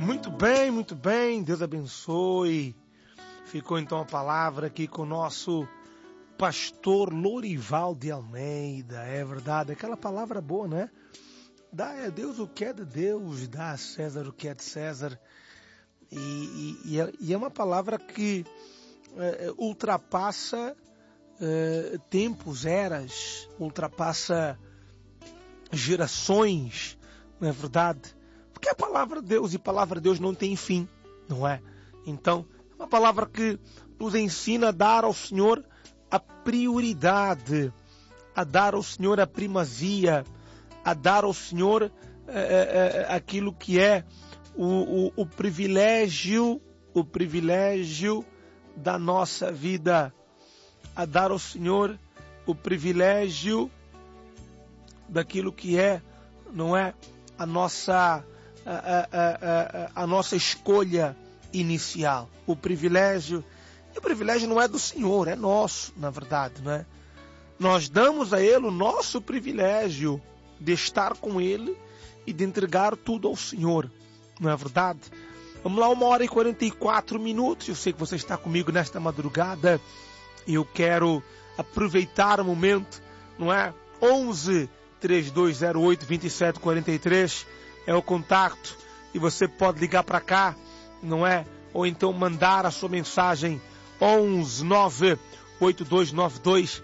Muito bem, Deus abençoe. Ficou então a palavra aqui com o nosso pastor Lorival de Almeida. É verdade, aquela palavra boa, né? Dá a Deus o que é de Deus, dá a César o que é de César. E é uma palavra que ultrapassa tempos, eras, ultrapassa gerações, não é verdade? Porque a palavra de Deus, e a palavra de Deus não tem fim, não é? Então, é uma palavra que nos ensina a dar ao Senhor a prioridade, a dar ao Senhor a primazia, a dar ao Senhor aquilo que é o privilégio da nossa vida, a dar ao Senhor o privilégio daquilo que é, não é, a nossa escolha inicial. O privilégio não é do Senhor, é nosso, na verdade, não é? Nós damos a Ele o nosso privilégio de estar com Ele e de entregar tudo ao Senhor, não é verdade? Vamos lá, 1h44. Eu sei que você está comigo nesta madrugada e eu quero aproveitar o momento, não é? 11 3208 2743 é o contato e você pode ligar para cá, não é? Ou então mandar a sua mensagem 11 9 8292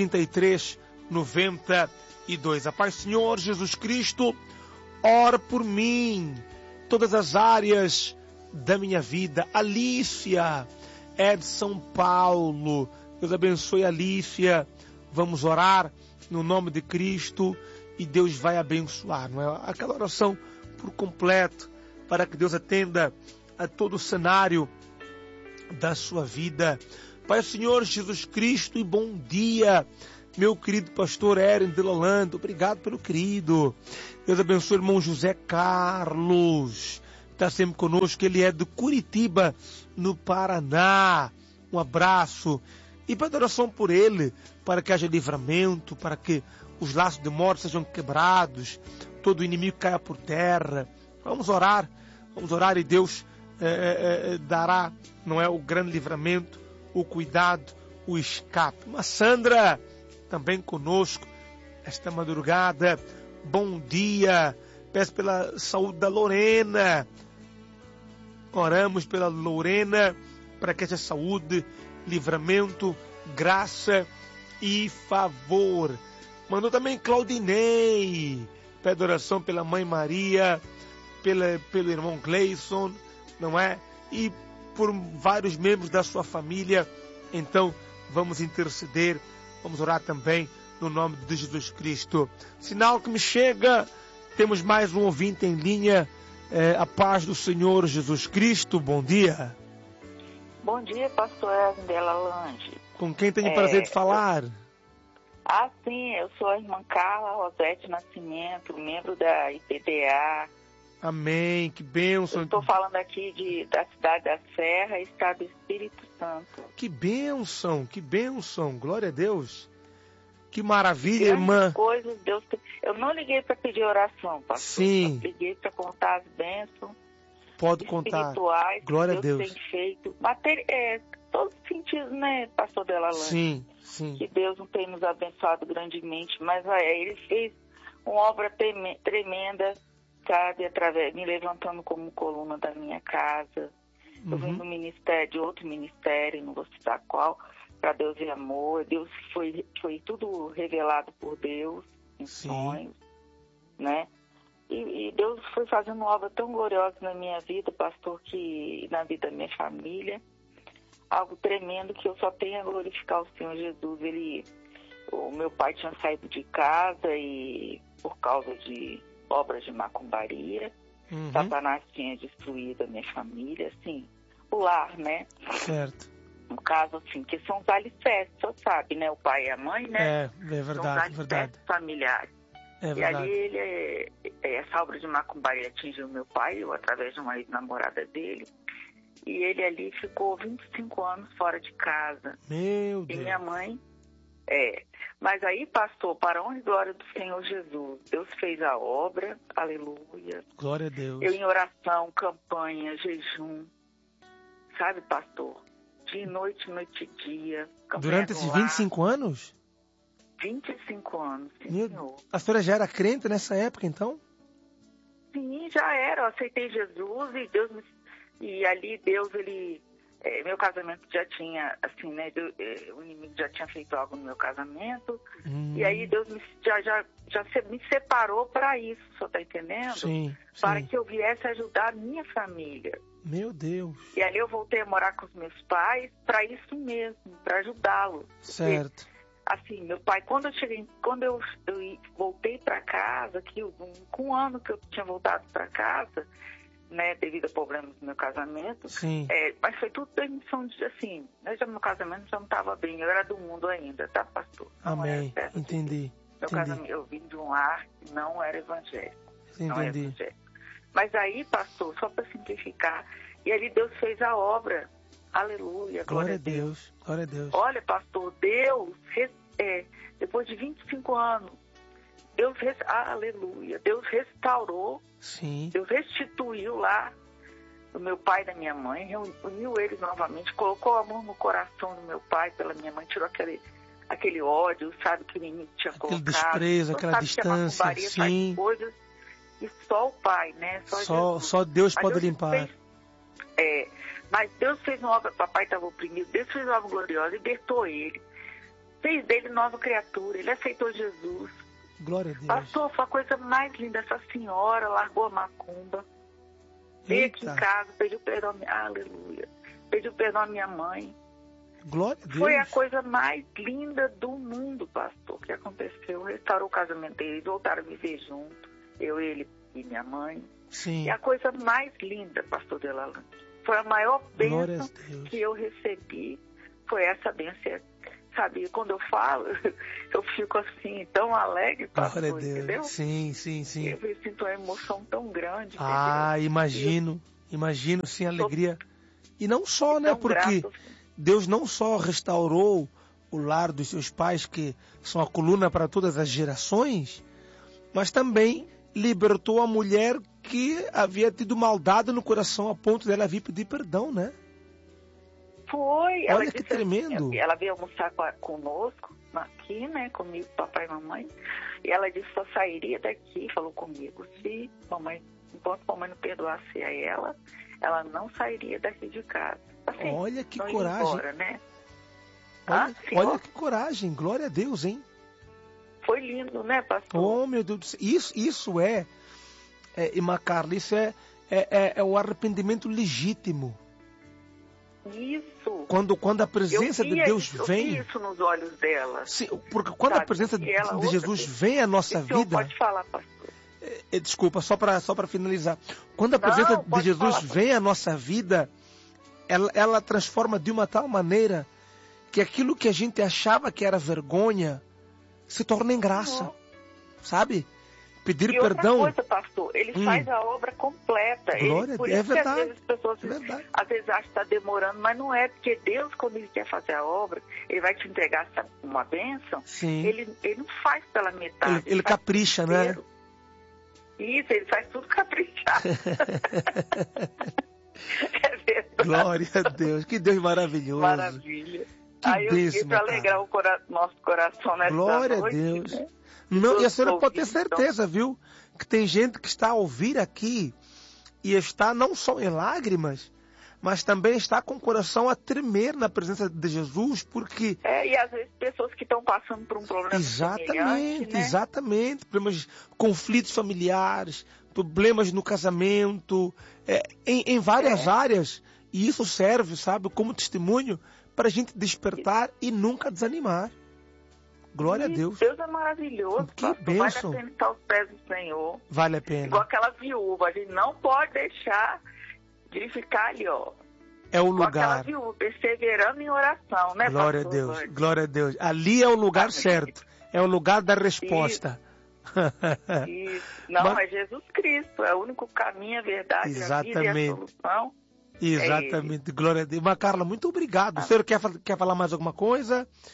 3392. A paz do Senhor Jesus Cristo, ora por mim, todas as áreas da minha vida. Alícia é de São Paulo. Deus abençoe a Alícia. Vamos orar no nome de Cristo e Deus vai abençoar, não é? Aquela oração por completo para que Deus atenda a todo o cenário da sua vida. Pai Senhor Jesus Cristo, e bom dia, meu querido pastor Eren de Lolanda. Obrigado pelo querido. Deus abençoe o irmão José Carlos, está sempre conosco. Ele é de Curitiba, no Paraná. Um abraço. E pede oração por ele, para que haja livramento, para que os laços de morte sejam quebrados, todo o inimigo caia por terra. Vamos orar e Deus dará, não é, o grande livramento, o cuidado, o escape. Mas Sandra, também conosco, esta madrugada, bom dia. Peço pela saúde da Lorena. Oramos pela Lorena, para que haja saúde, livramento, graça e favor. Mandou também Claudinei, pede oração pela mãe Maria, pelo irmão Gleison, não é? E por vários membros da sua família. Então vamos interceder, vamos orar também no nome de Jesus Cristo. Sinal que me chega, temos mais um ouvinte em linha. A paz do Senhor Jesus Cristo, bom dia. Bom dia, pastor Eren de Lolanda. Com quem tenho o prazer de falar? Sim, eu sou a irmã Carla Rosete Nascimento, membro da IPDA. Amém, que bênção. Estou falando aqui da cidade da Serra, estado do Espírito Santo. Que bênção, glória a Deus. Que maravilha, irmã. Coisas, Deus. Eu não liguei para pedir oração, pastor. Sim. Eu liguei para contar as bênçãos. Pode contar. Espirituais. Glória a Deus. Tem feito. Todos os sentidos, né, pastor Della Lã? Sim. Que Deus não tem nos abençoado grandemente, mas Ele fez uma obra tremenda, sabe, através, me levantando como coluna da minha casa. Eu vim do ministério, de outro ministério, não vou citar qual, para Deus e amor. Deus foi tudo revelado por Deus em sonhos, né? E Deus foi fazendo uma obra tão gloriosa na minha vida, pastor, que na vida da minha família, algo tremendo que eu só tenho a glorificar o Senhor Jesus. O meu pai tinha saído de casa e por causa de obras de macumbaria, Satanás tinha destruído a minha família, assim, o lar, né? Certo. No caso, assim, que são os alicerces, você sabe, né? O pai e a mãe, né? É verdade, são os alicerces familiares. É verdade. E ali essa obra de macumbaria atingiu meu pai, através de uma ex-namorada dele. E ele ali ficou 25 anos fora de casa. Meu Deus. E minha mãe Mas aí, pastor, para a honra e glória do Senhor Jesus, Deus fez a obra, aleluia. Glória a Deus. Eu em oração, campanha, jejum, sabe, pastor? Dia e noite, noite e dia. Durante esses 25 anos? 25 anos, sim, Senhor. A senhora já era crente nessa época, então? Sim, já era. Eu aceitei Jesus e Deus me... E ali Deus, ele... meu casamento já tinha, assim, né? O inimigo já tinha feito algo no meu casamento. E aí Deus já me separou para isso, o senhor tá entendendo? Sim. Para que eu viesse ajudar a minha família. Meu Deus. E ali eu voltei a morar com os meus pais para isso mesmo, para ajudá-los. Certo. Porque, assim, meu pai, quando eu voltei para casa, com um ano que eu tinha voltado para casa, né, devido a problemas no meu casamento. Sim. Mas foi tudo permissão de, assim, né, já meu casamento já não estava bem, eu era do mundo ainda, tá, pastor? Amém. Entendi. Meu casamento, eu vim de um lar que não era evangélico. Entendi. Não era evangélico. Mas aí, pastor, só para simplificar, e ali Deus fez a obra. Aleluia, glória a Deus. Glória a Deus. Olha, pastor, Deus, depois de 25 anos, aleluia, Deus restaurou, sim. Deus restituiu lá o meu pai e da minha mãe, uniu eles novamente, colocou amor no coração do meu pai pela minha mãe, tirou aquele ódio, sabe, que o inimigo tinha colocado. Aquele desprezo, aquela distância, sim. Coisas, e só o pai, né? Só Deus pode limpar. Mas Deus fez uma obra, papai estava oprimido, Deus fez uma obra gloriosa, libertou ele, fez dele nova criatura, ele aceitou Jesus. Glória a Deus. Pastor, foi a coisa mais linda, essa senhora largou a macumba, veio aqui em casa, pediu perdão, aleluia, pediu perdão à minha mãe. Glória a Deus. Foi a coisa mais linda do mundo, pastor, que aconteceu, restaurou o casamento deles, voltaram a viver junto, eu, ele e minha mãe. Sim. E a coisa mais linda, pastor Delalan, foi a maior bênção que eu recebi, foi essa bênção. Sabe, quando eu falo, eu fico assim, tão alegre, pastor, glória a Deus. Entendeu? Sim. Eu sinto uma emoção tão grande. Imagino, sim, a alegria. E não só, né, porque grato. Deus não só restaurou o lar dos seus pais, que são a coluna para todas as gerações, mas também libertou a mulher que havia tido maldade no coração a ponto dela vir pedir perdão, né? Foi. Olha ela que tremendo. Ela veio almoçar conosco, aqui, né, comigo, papai e mamãe, e ela disse que só sairia daqui, falou comigo, se mamãe, enquanto mamãe não perdoasse a ela não sairia daqui de casa. Assim, olha que coragem. Embora, né? Olha que coragem, glória a Deus, hein? Foi lindo, né, pastor? Oh, meu Deus do céu. Isso irmã Carla, isso é o arrependimento legítimo. Isso. Quando a presença de Deus vem... Eu vi isso nos olhos dela. Sim, porque quando a presença de Jesus vem à nossa vida... Pode falar, pastor. Desculpa, só para finalizar. Quando a presença de Jesus vem à nossa vida, ela transforma de uma tal maneira que aquilo que a gente achava que era vergonha se torna em graça. Sabe? Pedir perdão. Outra coisa, pastor, ele faz a obra completa. Glória, por isso verdade. Que às vezes as pessoas às vezes acham que está demorando, mas não é, porque Deus, quando ele quer fazer a obra, ele vai te entregar uma bênção. Sim. Ele não faz pela metade. Ele capricha, né? Isso, ele faz tudo caprichar. É verdade. Glória a Deus, que Deus maravilhoso. Maravilha. Que aí eu quis para alegrar nosso coração nessa Glória noite. Glória a Deus. Né? Não, e a senhora pode ter certeza, viu? Que tem gente que está a ouvir aqui e está não só em lágrimas, mas também está com o coração a tremer na presença de Jesus, porque... e às vezes pessoas que estão passando por um problema semelhante, né? Exatamente. Conflitos familiares, problemas no casamento, em várias áreas. E isso serve, sabe, como testemunho para a gente despertar e nunca desanimar. Glória a Deus. Deus é maravilhoso. Que bênção. Vale a pena estar aos pés do Senhor. Vale a pena. Igual aquela viúva. A gente não pode deixar de ficar ali, ó. É o lugar. Aquela viúva, perseverando em oração, né, Glória a Deus. Glória a Deus. Ali é o lugar certo. É o lugar da resposta. Isso. Não, é Jesus Cristo. É o único caminho, a verdade, a vida e a solução. Exatamente. Glória a Deus. Mas, Carla, muito obrigado. O senhor quer falar mais alguma coisa?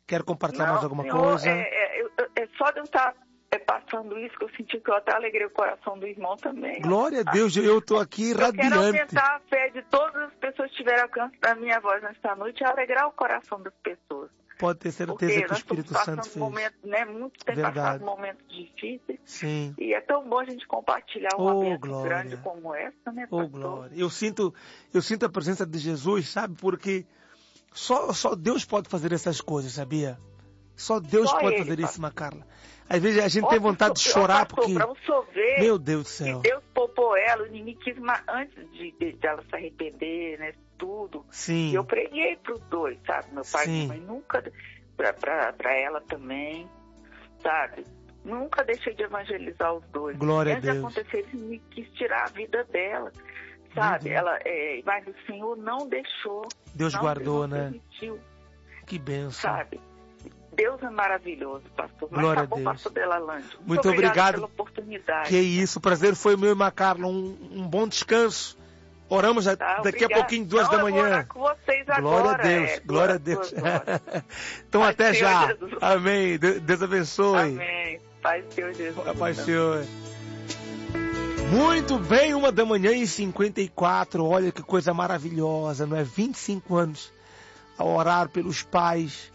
Quer compartilhar mais alguma coisa? É só de eu estar passando isso que eu senti que eu até alegrei o coração do irmão também. Glória a Deus, eu estou aqui radiante. Eu quero aumentar a fé de todas as pessoas que tiverem alcance da minha voz nesta noite e alegrar o coração das pessoas. Pode ter certeza que o Espírito Santo fez. Momentos, né? Muitos têm passado momentos difíceis. Sim. E é tão bom a gente compartilhar uma bênção grande como essa, né, pastor? Glória. Eu sinto a presença de Jesus, sabe? Porque só Deus pode fazer essas coisas, sabia? Só Deus pode fazer isso, Macarla. Às vezes a gente tem vontade de chorar porque... Meu Deus do céu. E Deus poupou ela, o inimigo quis, antes de ela se arrepender, né? Tudo. Sim. E eu preguei para os dois, sabe? Meu pai e minha mãe nunca... Para ela também, sabe? Nunca deixei de evangelizar os dois. Glória a Deus. Antes de acontecer, ele me quis tirar a vida dela, sabe? Mas o Senhor não deixou. Deus guardou, não né? Permitiu, que bênção. Sabe? Deus é maravilhoso, pastor. Mas Glória tá bom, a Deus. pastor Delalande. Muito obrigado pela oportunidade. Que isso, o prazer foi meu e Macarla. Um bom descanso. Oramos daqui a pouquinho, 2 da manhã. Eu vou orar com vocês glória agora. A Deus, glória a Deus. Então Pai até Senhor já. Jesus. Amém. Deus abençoe. Amém. Pai Senhor Jesus. Pai Senhor. Muito bem, 1 da manhã e 54. Olha que coisa maravilhosa, não é? 25 anos a orar pelos pais.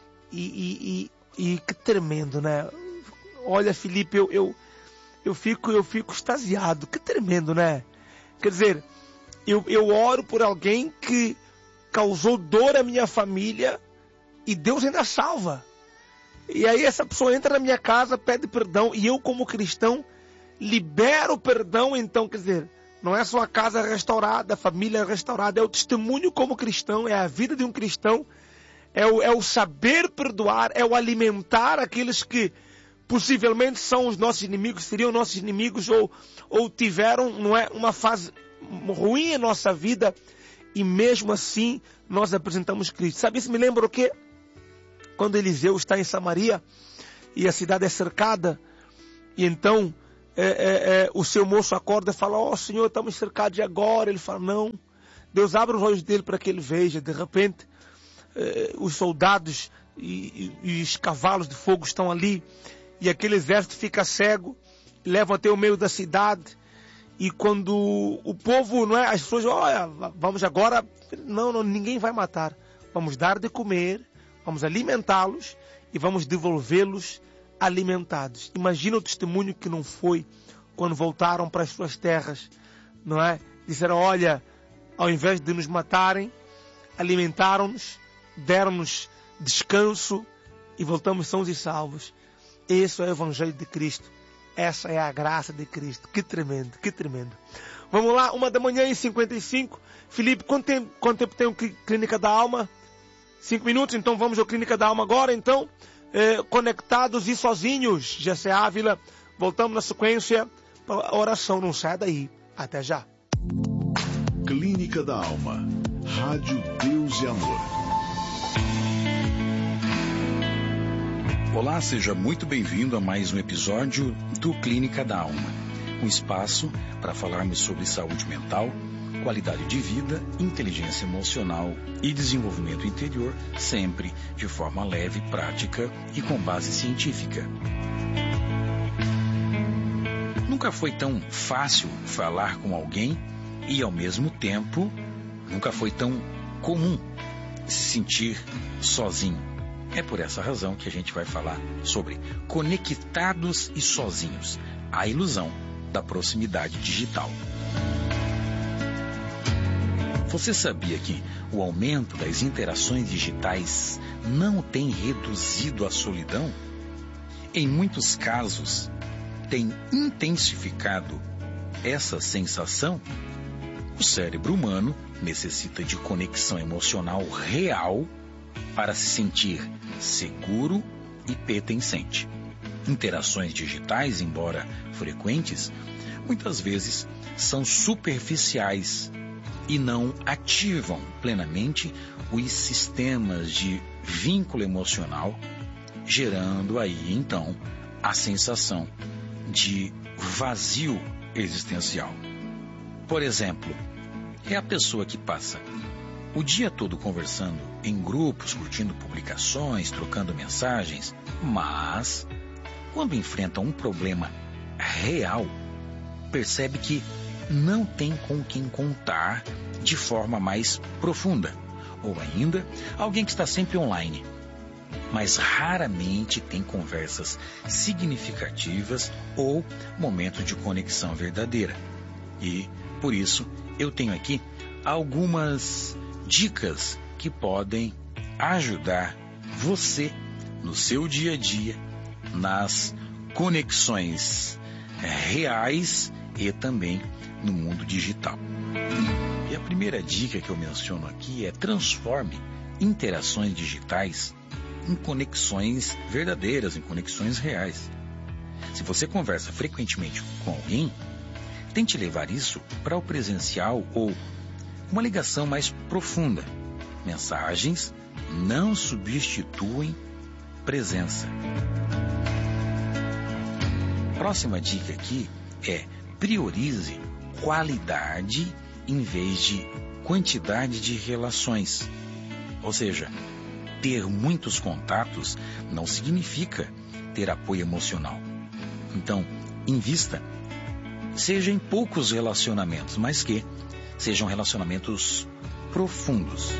E que tremendo, né? Olha, Felipe, eu fico extasiado. Que tremendo, né? Quer dizer, eu oro por alguém que causou dor à minha família e Deus ainda salva. E aí essa pessoa entra na minha casa, pede perdão e eu, como cristão, libero o perdão. Então, quer dizer, não é só a casa restaurada, a família restaurada, é o testemunho como cristão, é a vida de um cristão, é o saber perdoar, é o alimentar aqueles que possivelmente são os nossos inimigos, seriam nossos inimigos ou tiveram, não é, uma fase ruim em nossa vida e mesmo assim nós apresentamos Cristo. Sabe, isso me lembra o quê? Quando Eliseu está em Samaria e a cidade é cercada e então o seu moço acorda e fala: Senhor, estamos cercados agora. Ele fala: não. Deus abre os olhos dele para que ele veja. De repente os soldados e os cavalos de fogo estão ali e aquele exército fica cego, levam até o meio da cidade. E quando o povo, não é, as pessoas, olha, vamos agora, não, ninguém vai matar. Vamos dar de comer, vamos alimentá-los e vamos devolvê-los alimentados. Imagina o testemunho que não foi quando voltaram para as suas terras, não é? Disseram: olha, ao invés de nos matarem, alimentaram-nos, deram-nos descanso e voltamos sãos e salvos. Esse é o Evangelho de Cristo. Essa é a graça de Cristo. Que tremendo, que tremendo. Vamos lá, 1 da manhã e 55. Felipe, quanto tempo tem o Clínica da Alma? 5 minutos, então vamos ao Clínica da Alma agora, então. Conectados e sozinhos. Jessé Ávila, voltamos na sequência para a oração. Não sai daí. Até já. Clínica da Alma. Rádio Deus e Amor. Olá, seja muito bem-vindo a mais um episódio do Clínica da Alma, um espaço para falarmos sobre saúde mental, qualidade de vida, inteligência emocional e desenvolvimento interior, sempre de forma leve, prática e com base científica. Nunca foi tão fácil falar com alguém e, ao mesmo tempo, nunca foi tão comum se sentir sozinho. É por essa razão que a gente vai falar sobre conectados e sozinhos, a ilusão da proximidade digital. Você sabia que o aumento das interações digitais não tem reduzido a solidão? Em muitos casos, tem intensificado essa sensação? O cérebro humano necessita de conexão emocional real para se sentir seguro e pertencente. Interações digitais, embora frequentes, muitas vezes são superficiais e não ativam plenamente os sistemas de vínculo emocional, gerando aí, então, a sensação de vazio existencial. Por exemplo, é a pessoa que passa o dia todo conversando em grupos, curtindo publicações, trocando mensagens, mas quando enfrenta um problema real, percebe que não tem com quem contar de forma mais profunda. Ou ainda, alguém que está sempre online, mas raramente tem conversas significativas ou momentos de conexão verdadeira. E, por isso, eu tenho aqui algumas dicas que podem ajudar você no seu dia a dia, nas conexões reais e também no mundo digital. E a primeira dica que eu menciono aqui é: transforme interações digitais em conexões verdadeiras, em conexões reais. Se você conversa frequentemente com alguém, tente levar isso para o presencial ou uma ligação mais profunda. Mensagens não substituem presença. Próxima dica aqui é: priorize qualidade em vez de quantidade de relações. Ou seja, ter muitos contatos não significa ter apoio emocional. Então, invista, seja em poucos relacionamentos, mas que sejam relacionamentos profundos.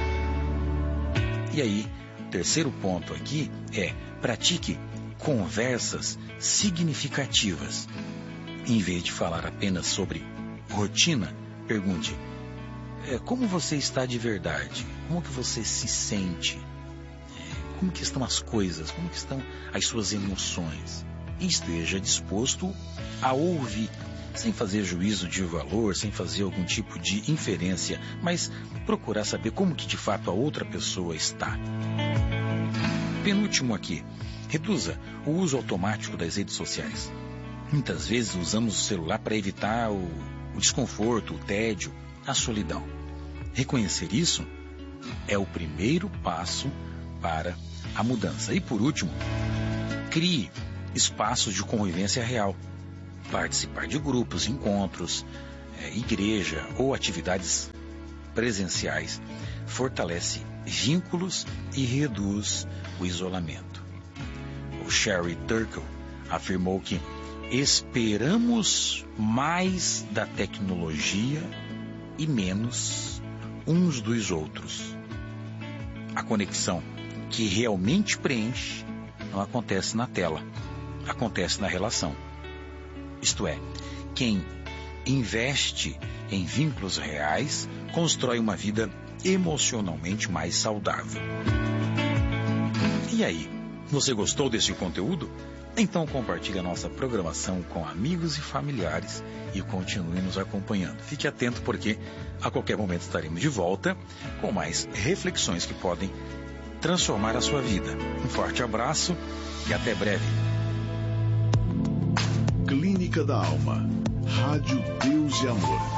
E aí, o terceiro ponto aqui é: pratique conversas significativas. Em vez de falar apenas sobre rotina, pergunte: como você está de verdade? Como que você se sente? Como que estão as coisas? Como que estão as suas emoções? E esteja disposto a ouvir, sem fazer juízo de valor, sem fazer algum tipo de inferência, mas procurar saber como que de fato a outra pessoa está. Penúltimo aqui: reduza o uso automático das redes sociais. Muitas vezes usamos o celular para evitar o desconforto, o tédio, a solidão. Reconhecer isso é o primeiro passo para a mudança. E por último, crie espaços de convivência real. Participar de grupos, encontros, igreja ou atividades presenciais fortalece vínculos e reduz o isolamento. O Sherry Turkle afirmou que esperamos mais da tecnologia e menos uns dos outros. A conexão que realmente preenche não acontece na tela, acontece na relação. Isto é, quem investe em vínculos reais constrói uma vida emocionalmente mais saudável. E aí, você gostou desse conteúdo? Então compartilhe a nossa programação com amigos e familiares e continue nos acompanhando. Fique atento, porque a qualquer momento estaremos de volta com mais reflexões que podem transformar a sua vida. Um forte abraço e até breve. Clínica da Alma. Rádio Deus e Amor.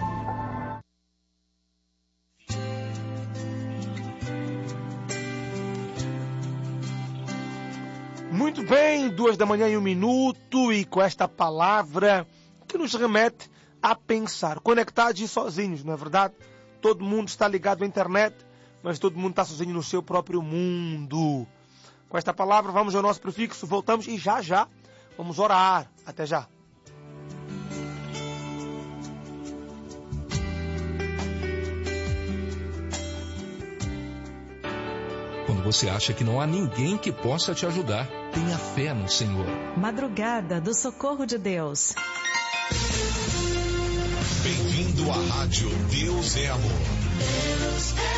Muito bem, 2h01, e com esta palavra que nos remete a pensar, conectados e sozinhos, não é verdade? Todo mundo está ligado à internet, mas todo mundo está sozinho no seu próprio mundo. Com esta palavra vamos ao nosso prefixo, voltamos e já vamos orar. Até já. Quando você acha que não há ninguém que possa te ajudar, tenha fé no Senhor. Madrugada do Socorro de Deus. Bem-vindo à Rádio Deus é Amor. Deus é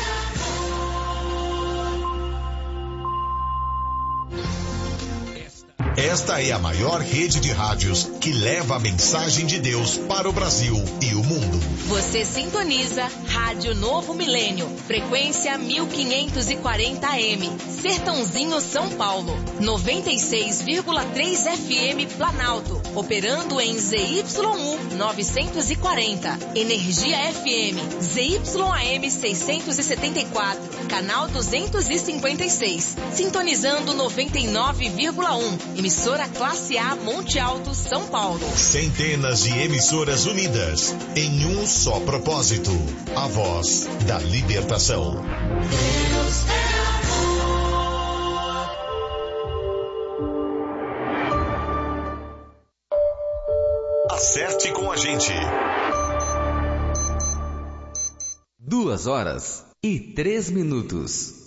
Esta é a maior rede de rádios que leva a mensagem de Deus para o Brasil e o mundo. Você sintoniza Rádio Novo Milênio, frequência 1540 AM, Sertãozinho, São Paulo, 96,3 FM Planalto, operando em ZYU 940, Energia FM, ZYAM 674, canal 256, sintonizando 99,1, emissora Classe A Monte Alto, São Paulo. Centenas de emissoras unidas em um só propósito, a voz da libertação. Deus é amor. Acerte com a gente. 2 horas e 3 minutos.